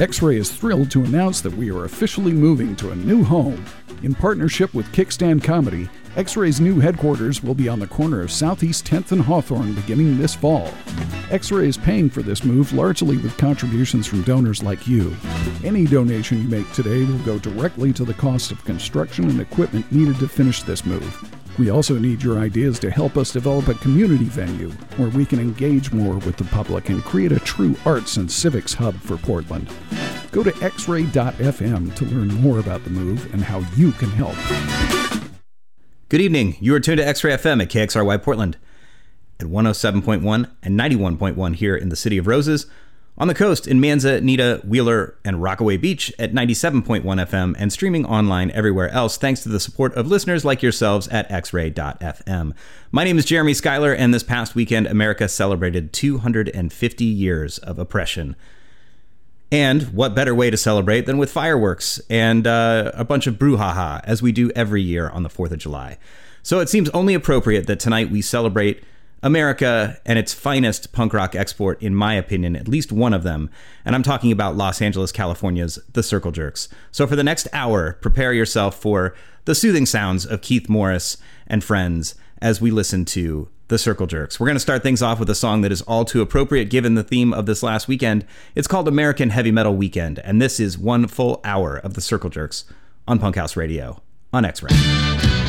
X-Ray is thrilled to announce that we are officially moving to a new home. In partnership with Kickstand Comedy, X-Ray's new headquarters will be on the corner of Southeast 10th and Hawthorne beginning this fall. X-Ray is paying for this move largely with contributions from donors like you. Any donation you make today will go directly to the cost of construction and equipment needed to finish this move. We also need your ideas to help us develop a community venue where we can engage more with the public and create a true arts and civics hub for Portland. Go to xray.fm to learn more about the move and how you can help. Good evening. You are tuned to X-Ray FM at KXRY Portland at 107.1 and 91.1 here in the City of Roses. On the coast in Manzanita, Wheeler, and Rockaway Beach at 97.1 FM and streaming online everywhere else thanks to the support of listeners like yourselves at xray.fm. My name is Jeremy Schuyler, and this past weekend, America celebrated 250 years of oppression. And what better way to celebrate than with fireworks and a bunch of brouhaha, as we do every year on the 4th of July. So it seems only appropriate that tonight we celebrate America and its finest punk rock export, in my opinion, at least one of them. And I'm talking about Los Angeles, California's The Circle Jerks. So for the next hour, prepare yourself for the soothing sounds of Keith Morris and friends as we listen to The Circle Jerks. We're going to start things off with a song that is all too appropriate given the theme of this last weekend. It's called American Heavy Metal Weekend, and this is one full hour of The Circle Jerks on Punk House Radio on X-Ray.